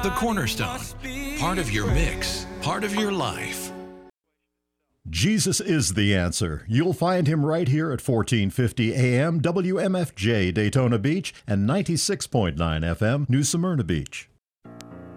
The Cornerstone, part of your mix, part of your life. Jesus is the answer. You'll find him right here at 1450 AM WMFJ Daytona Beach and 96.9 FM New Smyrna Beach.